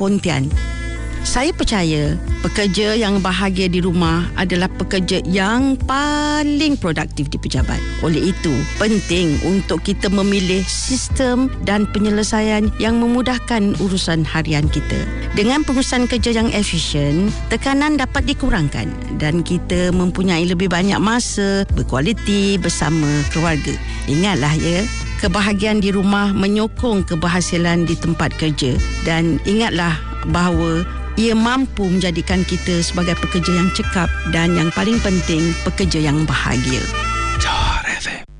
Pontian. Saya percaya pekerja yang bahagia di rumah adalah pekerja yang paling produktif di pejabat. Oleh itu, penting untuk kita memilih sistem dan penyelesaian yang memudahkan urusan harian kita. Dengan pengurusan kerja yang efisien, tekanan dapat dikurangkan dan kita mempunyai lebih banyak masa berkualiti bersama keluarga. Ingatlah ya, kebahagiaan di rumah menyokong keberhasilan di tempat kerja, dan ingatlah bahawa ia mampu menjadikan kita sebagai pekerja yang cekap dan yang paling penting, pekerja yang bahagia. Johor FM.